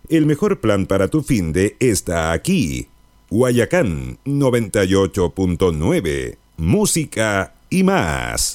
El mejor plan para tu finde está aquí. Guayacán 98.9. Música y más.